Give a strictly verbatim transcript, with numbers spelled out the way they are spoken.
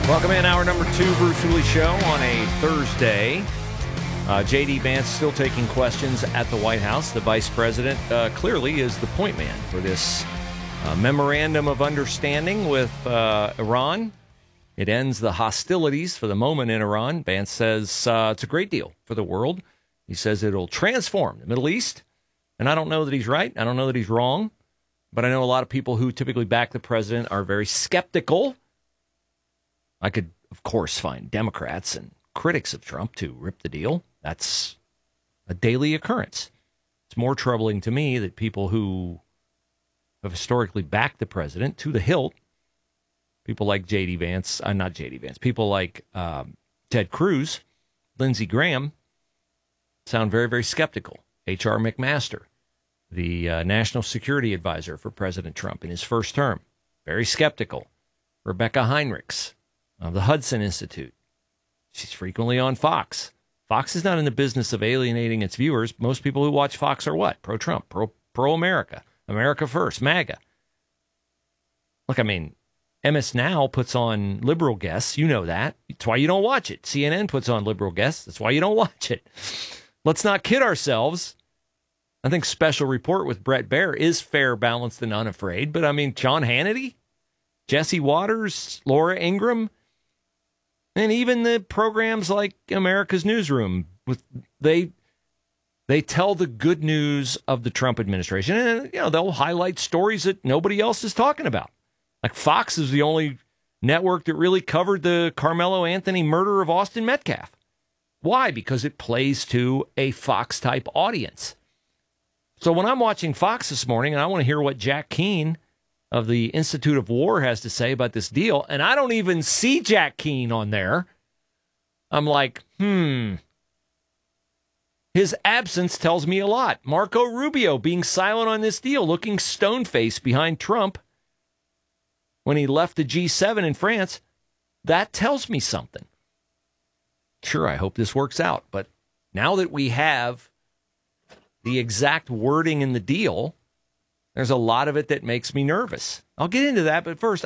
Welcome in hour number two, Bruce Hooley Show on a Thursday. Uh, J D. Vance still taking questions at the White House. The vice president uh, clearly is the point man for this uh, memorandum of understanding with uh, Iran. It ends the hostilities for the moment in Iran. Vance says uh, it's a great deal for the world. He says it'll transform the Middle East. And I don't know that he's right. I don't know that he's wrong. But I know a lot of people who typically back the president are very skeptical. I could, of course, find Democrats and critics of Trump to rip the deal. That's a daily occurrence. It's more troubling to me that people who have historically backed the president to the hilt, people like J D. Vance, uh, not J D. Vance, people like um, Ted Cruz, Lindsey Graham, sound very, very skeptical. H R. McMaster, the uh, national security advisor for President Trump in his first term, very skeptical. Rebecca Heinrichs of the Hudson Institute. She's frequently on Fox. Fox is not in the business of alienating its viewers. Most people who watch Fox are what? Pro-Trump, pro, pro-America, America first, MAGA. Look, I mean, M S Now puts on liberal guests. You know that. That's why you don't watch it. C N N puts on liberal guests. That's why you don't watch it. Let's not kid ourselves. I think Special Report with Brett Baer is fair, balanced, and unafraid. But, I mean, John Hannity, Jesse Waters, Laura Ingraham, and even the programs like America's Newsroom, with they they tell the good news of the Trump administration, and you know they'll highlight stories that nobody else is talking about. Like Fox is the only network that really covered the Carmelo Anthony murder of Austin Metcalf. Why? Because it plays to a Fox-type audience. So when I'm watching Fox this morning, and I want to hear what Jack Keane of the Institute of War has to say about this deal, and I don't even see Jack Keane on there, I'm like, hmm. His absence tells me a lot. Marco Rubio being silent on this deal, looking stone-faced behind Trump when he left the G seven in France, that tells me something. Sure, I hope this works out, but now that we have the exact wording in the deal, there's a lot of it that makes me nervous. I'll get into that, but first,